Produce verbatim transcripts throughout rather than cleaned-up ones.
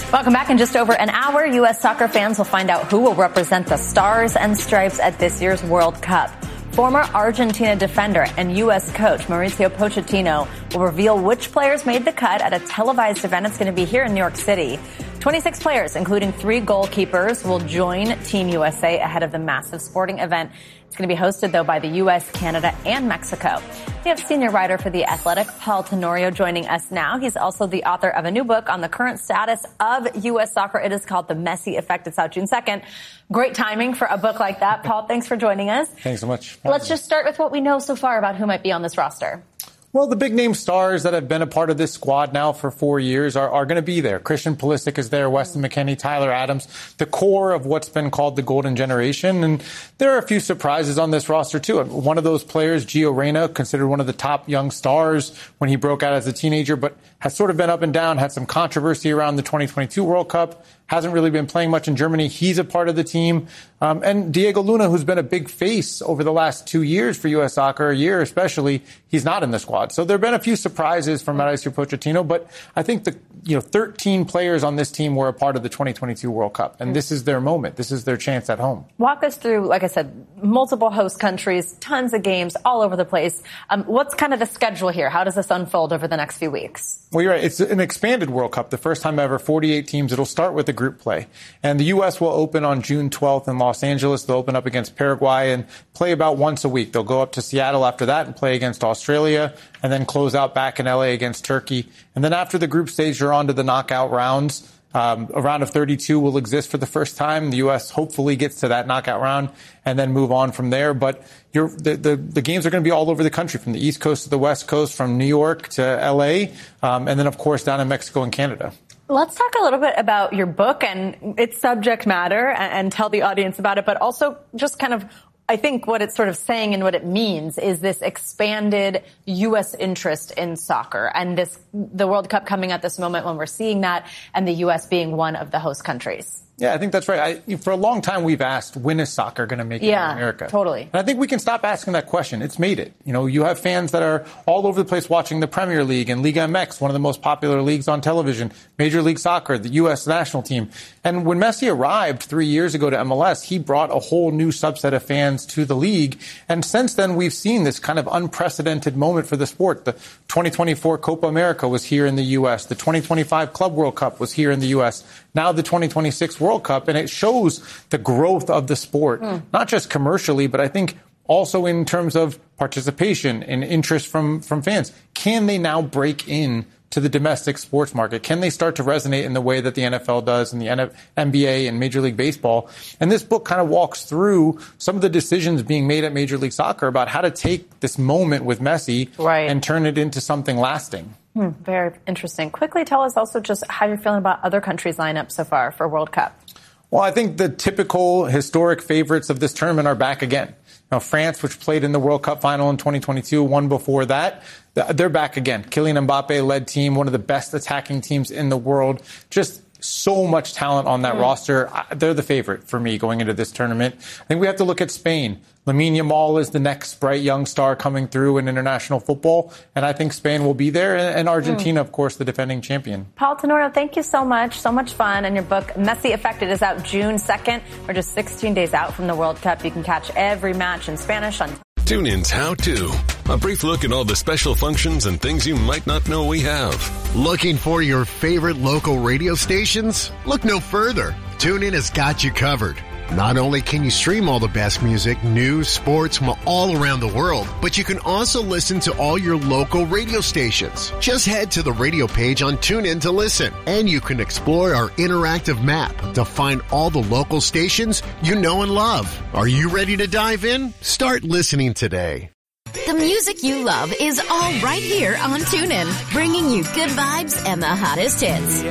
Welcome back. In just over an hour, U S soccer fans will find out who will represent the Stars and Stripes at this year's World Cup. Former Argentina defender and U S coach Mauricio Pochettino will reveal which players made the cut at a televised event. It's going to be here in New York City. twenty-six players, including three goalkeepers, will join Team U S A ahead of the massive sporting event. It's going to be hosted, though, by the U S, Canada, and Mexico. We have senior writer for The Athletic, Paul Tenorio, joining us now. He's also the author of a new book on the current status of U S soccer. It is called The Messi Effect. It's out June second. Great timing for a book like that. Paul, thanks for joining us. Thanks so much. Let's just start with what we know so far about who might be on this roster. Well, the big-name stars that have been a part of this squad now for four years are, are going to be there. Christian Pulisic is there, Weston McKennie, Tyler Adams, the core of what's been called the golden generation. And there are a few surprises on this roster, too. One of those players, Gio Reyna, considered one of the top young stars when he broke out as a teenager, but has sort of been up and down, had some controversy around the twenty twenty-two World Cup, hasn't really been playing much in Germany. He's a part of the team. Um, and Diego Luna, who's been a big face over the last two years for U S soccer, a year especially, he's not in the squad. So there have been a few surprises from Mauricio Pochettino, but I think the you know thirteen players on this team were a part of the twenty twenty-two World Cup, and this is their moment. This is their chance at home. Walk us through, like I said, multiple host countries, tons of games all over the place. Um, what's kind of the schedule here? How does this unfold over the next few weeks? Well, you're right. It's an expanded World Cup, the first time ever, forty-eight teams. It'll start with a group play. And the U S will open on June twelfth in Los Angeles. They'll open up against Paraguay and play about once a week. They'll go up to Seattle after that and play against Australia, and then close out back in L A against Turkey. And then after the group stage, you're on to the knockout rounds. Um, a round of thirty-two will exist for the first time. The U S hopefully gets to that knockout round and then move on from there. But you're, the, the, the games are going to be all over the country, from the East Coast to the West Coast, from New York to L A, um, and then, of course, down in Mexico and Canada. Let's talk a little bit about your book and its subject matter and, and tell the audience about it, but also just kind of, I think what it's sort of saying and what it means is this expanded U S interest in soccer and this the World Cup coming at this moment when we're seeing that, and the U S being one of the host countries. Yeah, I think that's right. I, for a long time, we've asked, when is soccer going to make it yeah, in America? Totally. And I think we can stop asking that question. It's made it. You know, you have fans that are all over the place watching the Premier League and Liga M X, one of the most popular leagues on television, Major League Soccer, the U S national team. And when Messi arrived three years ago to M L S, he brought a whole new subset of fans to the league. And since then, we've seen this kind of unprecedented moment for the sport. The twenty twenty-four Copa America was here in the U S. The twenty twenty-five Club World Cup was here in the U S. Now the twenty twenty-six World Cup, and it shows the growth of the sport, mm. not just commercially, but I think also in terms of participation and interest from, from fans. Can they now break in to the domestic sports market? Can they start to resonate in the way that the N F L does and the N B A and Major League Baseball? And this book kind of walks through some of the decisions being made at Major League Soccer about how to take this moment with Messi right. and turn it into something lasting. Hmm, very interesting. Quickly tell us also just how you're feeling about other countries' lineup so far for World Cup. Well, I think the typical historic favorites of this tournament are back again. Now, France, which played in the World Cup final in twenty twenty-two, won before that, they're back again. Kylian Mbappe-led team, one of the best attacking teams in the world. Just so much talent on that mm. roster. They're the favorite for me going into this tournament. I think we have to look at Spain. Lamine Yamal is the next bright young star coming through in international football, and I think Spain will be there, and Argentina, mm. of course, the defending champion. Paul Tenorio, thank you so much. So much fun. And your book, Messi Effect, is out June second. We're just sixteen days out from the World Cup. You can catch every match in Spanish on TuneIn's How To. A brief look at all the special functions and things you might not know we have. Looking for your favorite local radio stations? Look no further. TuneIn has got you covered. Not only can you stream all the best music, news, sports from all around the world, but you can also listen to all your local radio stations. Just head to the radio page on TuneIn to listen, and you can explore our interactive map to find all the local stations you know and love. Are you ready to dive in? Start listening today. The music you love is all right here on TuneIn, bringing you good vibes and the hottest hits.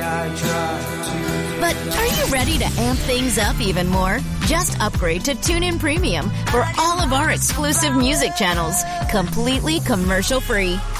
But are you ready to amp things up even more? Just upgrade to TuneIn Premium for all of our exclusive music channels, completely commercial-free.